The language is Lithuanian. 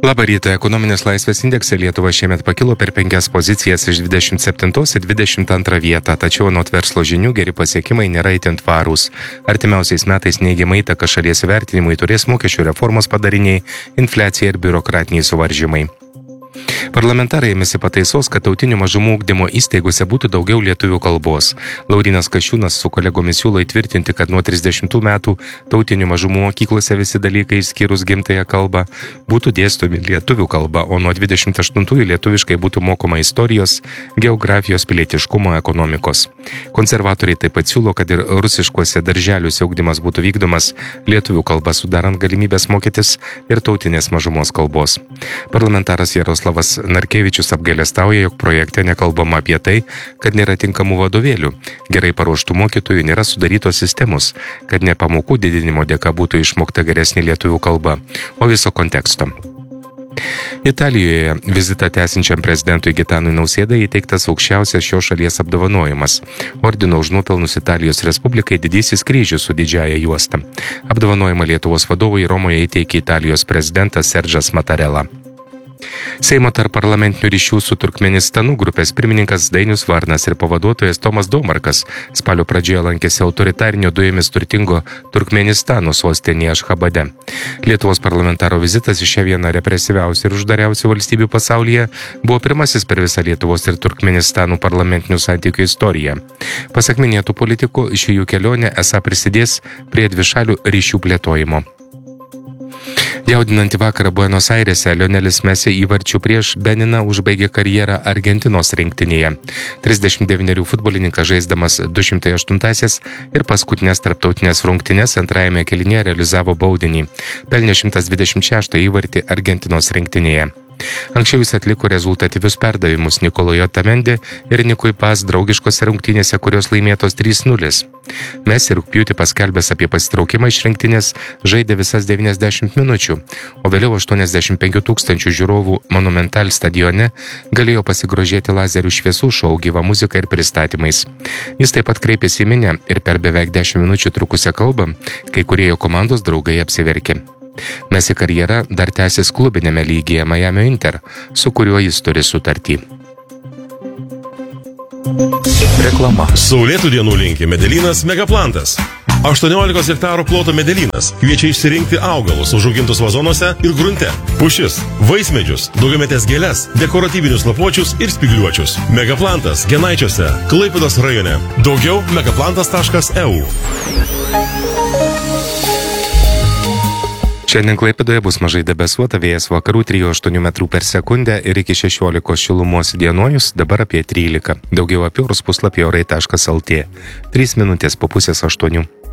Labą rytą. Ekonominės laisvės indekse Lietuva šiemet pakilo per 5 pozicijas iš 27 į 22 vietą, tačiau anot verslo žinių geri pasiekimai nėra itin tvarūs. Artimiausiais metais neigiamą įtaką šalies vertinimui turės mokesčių reformos padariniai, infliacija ir biurokratiniai suvaržymai. Parlamentarai ėmėsi pataisos, kad tautinių mažumų ugdymo įstaigose būtų daugiau lietuvių kalbos. Laurynas Kasčiūnas su kolegomis siūlo įtvirtinti, kad nuo 30 metų tautinių mažumų mokyklose visi dalykai išskyrus gimtąją kalbą būtų dėstomi lietuvių kalba, o nuo 28 lietuviškai būtų mokoma istorijos, geografijos, pilietiškumo, ekonomikos. Konservatoriai taip pat siūlo, kad ir rusiškuose darželiuose ugdymas būtų vykdomas lietuvių kalba, sudarant galimybės mokytis ir tautinės mažumos kalbos. Parlamentaras Jaroslavas Narkevičius apgailestauja, jog projekte nekalbama apie tai, kad nėra tinkamų vadovėlių, gerai paruoštų mokytojų, nėra sudarytos sistemos, kad ne pamokų didinimo dėka būtų išmokta geresnė lietuvių kalba, o viso konteksto. Italijoje vizitą tęsiančiam prezidentui Gitanui Nausėdai įteiktas aukščiausias šios šalies apdovanojimas – Ordino už nuopelnus Italijos Respublikai didysis kryžius su didžiąja juosta. Apdovanojimą Lietuvos vadovui Romoje įteikė Italijos prezidentas Sergio Mattarella. Seimo tarpparlamentinių ryšių su Turkmenistanu grupės pirmininkas Dainius Varnas ir pavaduotojas Tomas Domarkas spalio pradžioje lankėsi autoritarinio dujomis turtingo Turkmenistano sostinėje Ašchabade. Lietuvos parlamentaro vizitas į šią vieną represyviausių ir uždariausių valstybių pasaulyje buvo pirmasis per visą Lietuvos ir Turkmenistano parlamentinių santykių istoriją. Pasak minėtų politikų, ši jų kelionė esą prisidės prie dvišalių ryšių plėtojimo. Jaudinantį vakarą Buenos Airėse Lionelis Messi įvarčiu prieš Beniną užbaigė karjerą Argentinos rinktinėje. 39 futbolininkas žaisdamas 208 ir paskutinės tarptautinės rungtynes antrajame kėlinyje realizavo baudinį. Pelnė 126 įvartį Argentinos rinktinėje. Anksčiau jis atliko rezultatyvius perdavimus Nikoloje Otamendi ir Nikui Paz draugiškose rungtynėse, kurios laimėtos 3-0. Messi rugpjūtį paskelbęs apie pasitraukimą iš rinktinės žaidė visas 90 minučių, o vėliau 85 000 žiūrovų Monumental stadione galėjo pasigrožėti lazerių šviesų šou, gyva muzika ir pristatymais. Jis taip pat kreipėsi į minią ir per beveik 10 minučių trukusią kalbą kai kurie jo komandos draugai apsiverkė. Messi karjera dar tęsis klubinėme lygyje Miami Inter, su kuriuo jis turi sutartį. Reklama. Saulėtų dienų linki Medelynas Megaplantas. 18 hektarų ploto Medelynas kviečia išsirinkti augalus užaugintus vazonuose ir grunte. Pušis, vaismedžius, daugiametės gėles, dekoratyvinius lapuočius ir spygliuočius. Megaplantas Genaičiuose, Klaipėdos rajone. Daugiau megaplantas.eu. Šiandien Klaipėdoje bus mažai debesuota, vėjas vakarų 3,8 metrų per sekundę ir iki 16 šilumos įdienojus, dabar apie 13. Daugiau apie orus puslapį orai.lt. 3 minutės po 7:30.